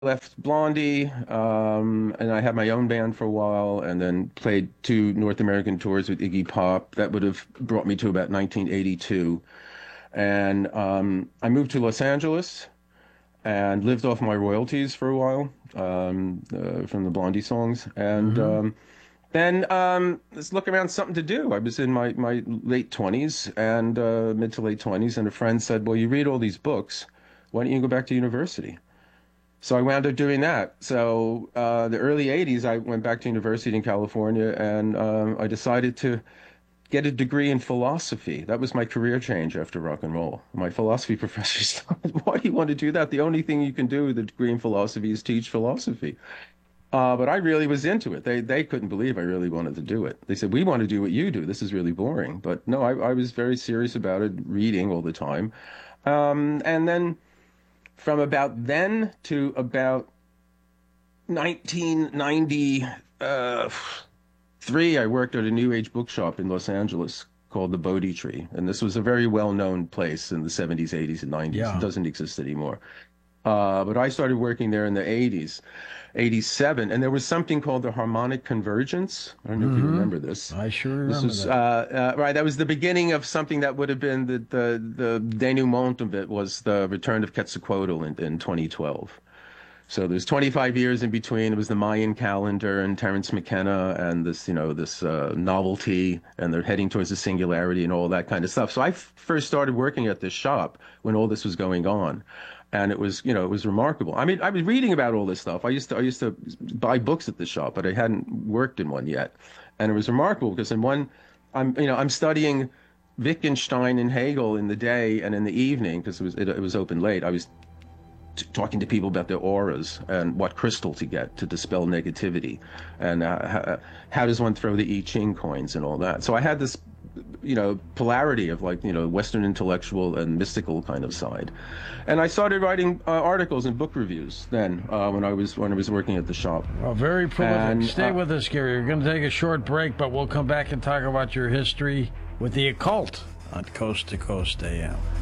left Blondie, and I had my own band for a while, and then played two North American tours with Iggy Pop. That would have brought me to about 1982. And I moved to Los Angeles and lived off my royalties for a while from the Blondie songs. And then let's look around something to do. I was in my late 20s and mid to late 20s, and a friend said, "Well, you read all these books. Why don't you go back to university?" So I wound up doing that. So the early 80s, I went back to university in California, and I decided to get a degree in philosophy. That was my career change after rock and roll. My philosophy professor said, "Why do you want to do that? The only thing you can do with a degree in philosophy is teach philosophy." But I really was into it. They couldn't believe I really wanted to do it. They said, "We want to do what you do. This is really boring." But no, I was very serious about it, reading all the time. And then from about then to about 1993, I worked at a New Age bookshop in Los Angeles called the Bodhi Tree. And this was a very well-known place in the 70s, 80s, and 90s. Yeah. It doesn't exist anymore. But I started working there in the 80s, 87, and there was something called the harmonic convergence. I don't know if you remember this. I sure This remember was that. right. That was the beginning of something that would have been the denouement of it was the return of Quetzalcoatl in 2012. So there's 25 years in between. It was the Mayan calendar and Terence McKenna and this novelty, and they're heading towards the singularity and all that kind of stuff. So I first started working at this shop when all this was going on. And it was, it was remarkable. I mean, I was reading about all this stuff. I used to buy books at the shop, but I hadn't worked in one yet. And it was remarkable because in one, I'm studying Wittgenstein and Hegel in the day, and in the evening, because it was open late, I was talking to people about their auras and what crystal to get to dispel negativity, and how does one throw the I Ching coins and all that. So I had this, polarity of Western intellectual and mystical kind of side. And I started writing articles and book reviews then when I was working at the shop. Well, very prolific. And, Stay with us, Gary. We're going to take a short break, but we'll come back and talk about your history with the occult on Coast to Coast AM.